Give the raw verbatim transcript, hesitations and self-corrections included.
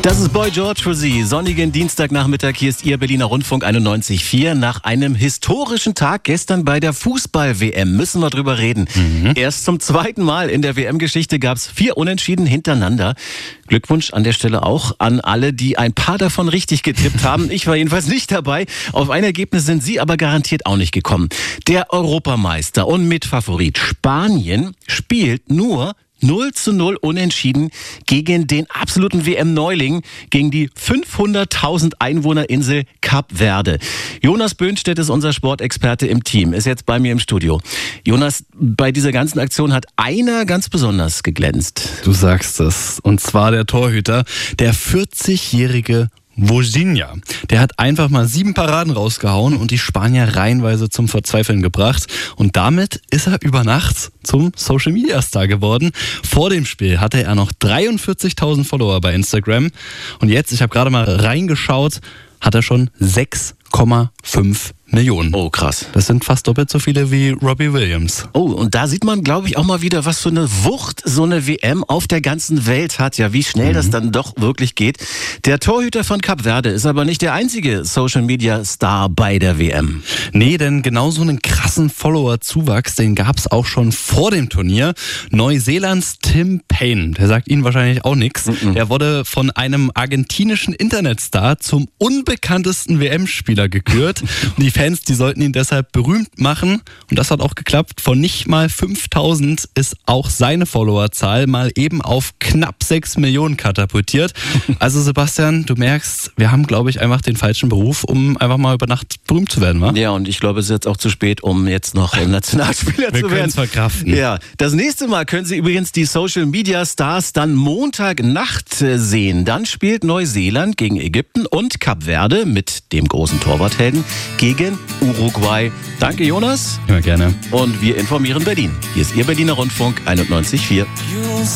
Das ist Boy George für Sie. Sonnigen Dienstagnachmittag, hier ist Ihr Berliner Rundfunk einundneunzig Komma vier. Nach einem historischen Tag gestern bei der Fußball-W M müssen wir drüber reden. Mhm. Erst zum zweiten Mal in der W M-Geschichte gab es vier Unentschieden hintereinander. Glückwunsch an der Stelle auch an alle, die ein paar davon richtig getippt haben. Ich war jedenfalls nicht dabei. Auf ein Ergebnis sind Sie aber garantiert auch nicht gekommen. Der Europameister und Mitfavorit Spanien spielt nur null zu null unentschieden gegen den absoluten W M-Neuling, gegen die fünfhunderttausend Einwohnerinsel Kap Verde. Jonas Böhnstedt ist unser Sportexperte im Team, ist jetzt bei mir im Studio. Jonas, bei dieser ganzen Aktion hat einer ganz besonders geglänzt. Du sagst es, und zwar der Torhüter, der vierzigjährige Vozinha. Der hat einfach mal sieben Paraden rausgehauen und die Spanier reihenweise zum Verzweifeln gebracht. Und damit ist er über Nacht zum Social-Media-Star geworden. Vor dem Spiel hatte er noch dreiundvierzigtausend Follower bei Instagram. Und jetzt, ich habe gerade mal reingeschaut, hat er schon sechs Komma fünf Millionen. Oh, krass. Das sind fast doppelt so viele wie Robbie Williams. Oh, und da sieht man, glaube ich, auch mal wieder, was für eine Wucht so eine W M auf der ganzen Welt hat. Ja, wie schnell mhm. das dann doch wirklich geht. Der Torhüter von Kap Verde ist aber nicht der einzige Social-Media-Star bei der W M. Nee, denn genau so einen krassen Follower-Zuwachs, den gab es auch schon vor dem Turnier. Neuseelands Tim Payne, der sagt Ihnen wahrscheinlich auch nichts. Mhm. Er wurde von einem argentinischen Internetstar zum unbekanntesten W M-Spieler gekürt. Und die Fans, die sollten ihn deshalb berühmt machen. Und das hat auch geklappt. Von nicht mal fünftausend ist auch seine Followerzahl mal eben auf knapp sechs Millionen katapultiert. Also Sebastian, du merkst, wir haben, glaube ich, einfach den falschen Beruf, um einfach mal über Nacht berühmt zu werden, wa? Ja, und ich glaube, es ist jetzt auch zu spät, um jetzt noch Nationalspieler wir zu werden. Wir können es verkraften. Ja, das nächste Mal können Sie übrigens die Social-Media-Stars dann Montagnacht sehen. Dann spielt Neuseeland gegen Ägypten und Kap Verde mit dem großen Torwarthelden gegen Uruguay. Danke, Jonas. Immer gerne. Und wir informieren Berlin. Hier ist Ihr Berliner Rundfunk einundneunzig Komma vier.